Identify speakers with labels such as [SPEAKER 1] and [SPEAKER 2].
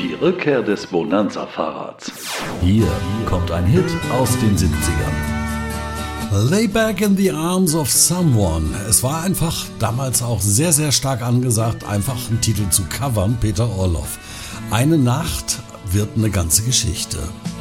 [SPEAKER 1] Die Rückkehr des Bonanza-Fahrrads.
[SPEAKER 2] Hier kommt ein Hit aus den 70ern. Lay back in the arms of someone. Es war einfach damals auch sehr, sehr stark angesagt, einfach einen Titel zu covern, Peter Orloff. Eine Nacht wird eine ganze Geschichte.